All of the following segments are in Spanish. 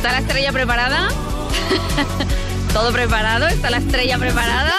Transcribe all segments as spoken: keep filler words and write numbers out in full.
¿Está la estrella preparada? ¿Todo preparado? ¿Está la estrella preparada?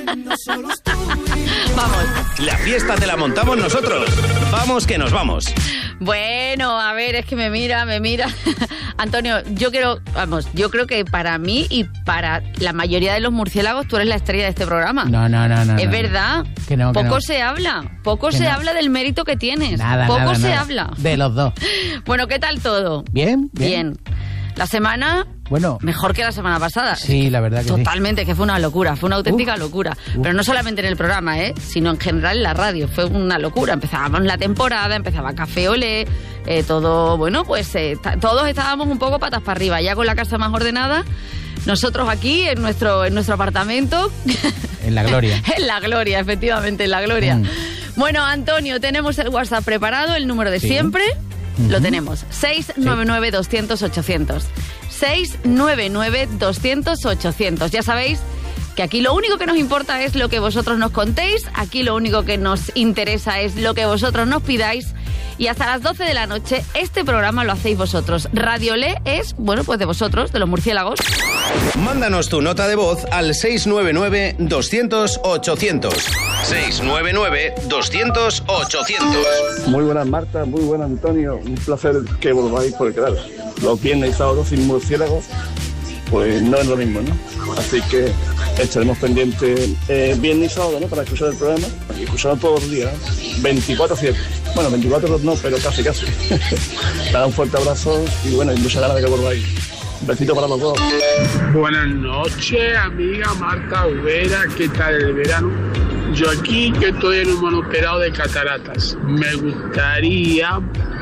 Vamos. La fiesta te la montamos nosotros. Vamos que nos vamos. Bueno, a ver, es que me mira, me mira. Antonio, yo creo, vamos, yo creo que para mí y para la mayoría de los murciélagos tú eres la estrella de este programa. No, no, no, no. Es no. verdad. Que no, que poco no. se habla, poco Que se no. habla del mérito que tienes. Nada, poco nada, se nada. habla. De los dos. Bueno, ¿qué tal todo? Bien, bien. Bien. La semana, bueno, mejor que la semana pasada. Sí, la verdad que Totalmente, sí. que fue una locura, fue una auténtica Uf, locura. uf. Pero no solamente en el programa, ¿eh? Sino en general en la radio. Fue una locura. Empezábamos la temporada, empezaba Café Olé, eh, todo, bueno, pues eh, ta- todos estábamos un poco patas para arriba, ya con la casa más ordenada. Nosotros aquí, en nuestro, en nuestro apartamento. En la gloria. En la gloria, efectivamente, en la gloria. Mm. Bueno, Antonio, tenemos el WhatsApp preparado, el número de Sí. siempre. Ujú. Lo tenemos. seis nueve nueve, doscientos, ochocientos. seis nueve nueve, doscientos, ochocientos. Ya sabéis que aquí lo único que nos importa es lo que vosotros nos contéis. Aquí lo único que nos interesa es lo que vosotros nos pidáis. Y hasta las doce de la noche este programa lo hacéis vosotros. Radio Le es, bueno, pues de vosotros, de los murciélagos. Mándanos tu nota de voz al seis nueve nueve, doscientos, ochocientos. seis nueve nueve, doscientos, ochocientos. Muy buenas, Marta, muy buenas, Antonio. Un placer que volváis, porque claro, los viernes y sábados sin murciélagos, pues no es lo mismo, ¿no? Así que estaremos pendientes eh, viernes y sábado, ¿no? Para escuchar el programa y escucharlo todos los días, veinticuatro siete. Bueno, veinticuatro no, pero casi, casi. Nada, un fuerte abrazo y bueno, y muchas ganas de que volváis. Un besito para los dos. Buenas noches, amiga Marta Ubera, ¿qué tal el verano? Yo aquí que estoy en un monoperado de cataratas. Me gustaría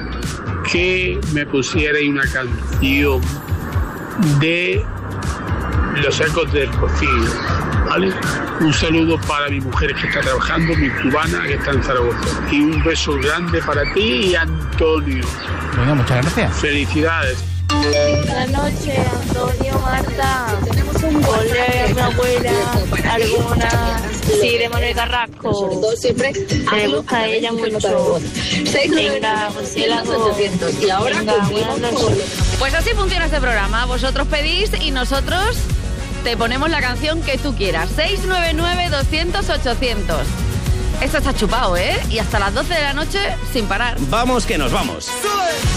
que me pusierais una canción de Los Ecos del Rocío, ¿vale? Un saludo para mi mujer que está trabajando, mi cubana que está en Zaragoza. Y un beso grande para ti y Antonio. Venga, muchas gracias. Felicidades. Buenas noches, Antonio, Marta. Ole, mi abuela, alguna. Sí, de Manuel Carrasco. Me gusta ella mucho. Venga, murciélago. Venga, buenas noches. Pues así funciona este programa. Vosotros pedís y nosotros te ponemos la canción que tú quieras. seis nueve nueve, doscientos, ochocientos. Esto está chupado, ¿eh? Y hasta las doce de la noche sin parar. Vamos que nos vamos. ¡Sube!